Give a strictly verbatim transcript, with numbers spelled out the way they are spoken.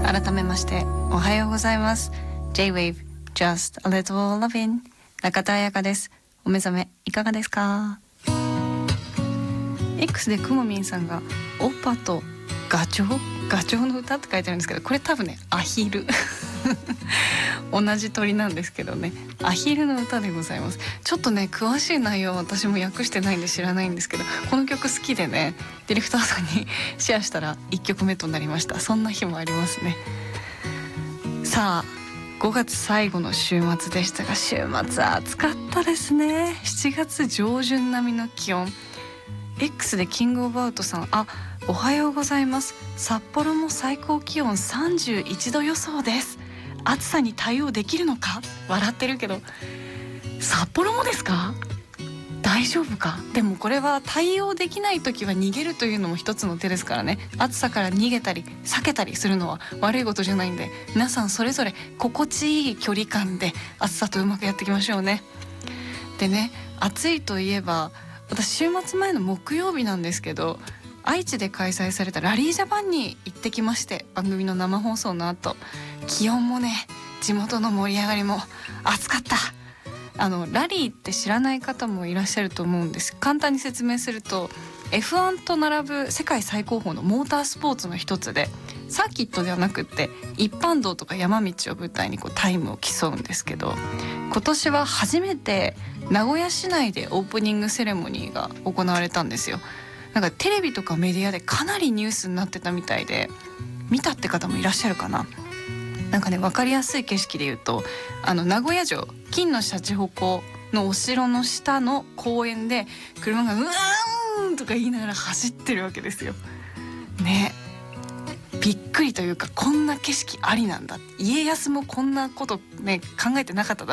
改めましておはようございます。 J-Wave Just a Little Lovin' 中田彩香です。お目覚めいかがですか？ X でくもみんさんがオッパとガチョウガチョウの歌って書いてあるんですけど、これ多分ねアヒル同じ鳥なんですけどね、アヒルの歌でございます。ちょっとね詳しい内容は私も訳してないんで知らないんですけど、この曲好きでねディレクターさんにシェアしたらいっきょくめとなりました。そんな日もありますね。さあごがつ最後の週末でしたが、週末暑かったですね。しちがつ上旬並みの気温。 X でキングオブアウトさん、あ、おはようございます。札幌も最高気温さんじゅういちど予想です。暑さに対応できるのか、笑ってるけど。札幌もですか？大丈夫か？でもこれは対応できない時は逃げるというのも一つの手ですからね。暑さから逃げたり避けたりするのは悪いことじゃないんで、皆さんそれぞれ心地いい距離感で暑さとうまくやっていきましょうね。でね、暑いといえば私週末前の木曜日なんですけど、愛知で開催されたラリージャパンに行ってきまして、番組の生放送の後、気温もね地元の盛り上がりも暑かった。あのラリーって知らない方もいらっしゃると思うんです。簡単に説明すると エフワン と並ぶ世界最高峰のモータースポーツの一つで、サーキットではなくって一般道とか山道を舞台にこうタイムを競うんですけど、今年は初めて名古屋市内でオープニングセレモニーが行われたんですよ。なんかテレビとかメディアでかなりニュースになってたみたいで、見たって方もいらっしゃるかな。なんかね、分かりやすい景色で言うと、あの名古屋城金のシャチホコのお城の下の公園で車がうわーんとか言いながら走ってるわけですよね。びっくりというか、こんな景色ありなんだ、家康もこんなことね考えてなかっただ